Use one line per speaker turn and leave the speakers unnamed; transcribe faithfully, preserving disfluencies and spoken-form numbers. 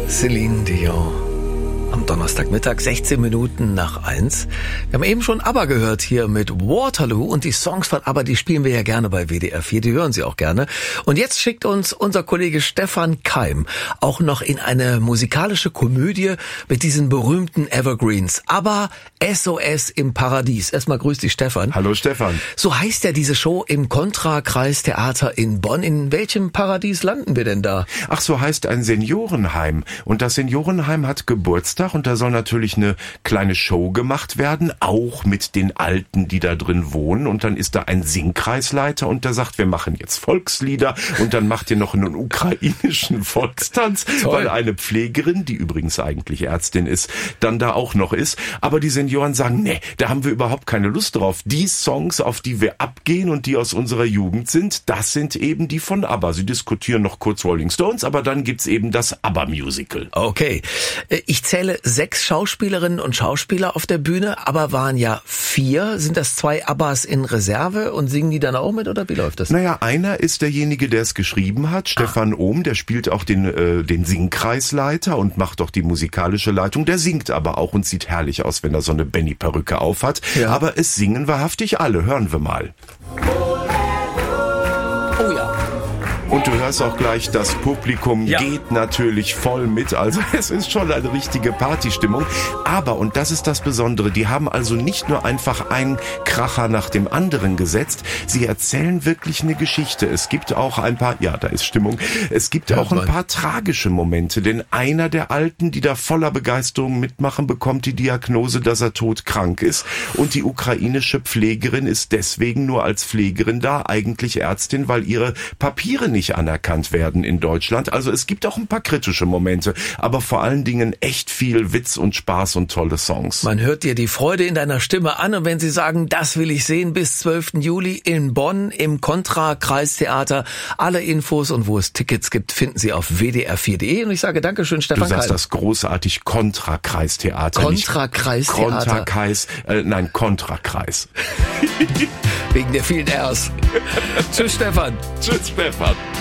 Celine Dion. Am Donnerstagmittag, sechzehn Minuten nach eins. Wir haben eben schon ABBA gehört hier mit Waterloo und die Songs von ABBA, die spielen wir ja gerne bei W D R vier, die hören Sie auch gerne. Und jetzt schickt uns unser Kollege Stefan Keim auch noch in eine musikalische Komödie mit diesen berühmten Evergreens. ABBA S O S im Paradies. Erstmal grüß dich, Stefan.
Hallo Stefan.
So heißt ja diese Show im Contra-Kreistheater in Bonn. In welchem Paradies landen wir denn da?
Ach, so heißt ein Seniorenheim. Und das Seniorenheim hat Geburtstag und da soll natürlich eine kleine Show gemacht werden, auch mit den Alten, die da drin wohnen. Und dann ist da ein Singkreisleiter und der sagt, wir machen jetzt Volkslieder und dann macht ihr noch einen ukrainischen Volkstanz,
Toll.
Weil eine Pflegerin, die übrigens eigentlich Ärztin ist, dann da auch noch ist. Aber die Senioren sagen, nee, da haben wir überhaupt keine Lust drauf. Die Songs, auf die wir abgehen und die aus unserer Jugend sind, das sind eben die von ABBA. Sie diskutieren noch kurz Rolling Stones, aber dann gibt's eben das ABBA-Musical.
Okay, ich zähle sechs Schauspielerinnen und Schauspieler auf der Bühne, aber waren ja vier. Sind das zwei ABBAs in Reserve und singen die dann auch mit oder wie läuft das?
Naja, einer ist derjenige, der es geschrieben hat, Stefan ah. Ohm, der spielt auch den, äh, den Singkreisleiter und macht auch die musikalische Leitung. Der singt aber auch und sieht herrlich aus, wenn er so eine Benny-Perücke aufhat. Ja. Aber es singen wahrhaftig alle. Hören wir mal.
Oh ja.
Und du hörst auch gleich, das Publikum ja. geht natürlich voll mit. Also es ist schon eine richtige Partystimmung. Aber, und das ist das Besondere, die haben also nicht nur einfach einen Kracher nach dem anderen gesetzt. Sie erzählen wirklich eine Geschichte. Es gibt auch ein paar, ja, da ist Stimmung. Es gibt ja, auch ein paar tragische Momente. Denn einer der Alten, die da voller Begeisterung mitmachen, bekommt die Diagnose, dass er todkrank ist. Und die ukrainische Pflegerin ist deswegen nur als Pflegerin da, eigentlich Ärztin, weil ihre Papiere nicht anerkannt werden in Deutschland. Also es gibt auch ein paar kritische Momente, aber vor allen Dingen echt viel Witz und Spaß und tolle Songs.
Man hört dir die Freude in deiner Stimme an und wenn Sie sagen, das will ich sehen, bis zwölften Juli in Bonn im Contra-Kreistheater. Alle Infos und wo es Tickets gibt, finden Sie auf w d r vier punkt d e und ich sage Dankeschön, Stefan
Du sagst
Keim.
Das großartig Contra-Kreistheater.
Contra-Kreistheater.
Contra-Kreis, äh, nein, Contra-Kreis.
Wegen der vielen R's. Tschüss, Stefan.
Tschüss, Stefan.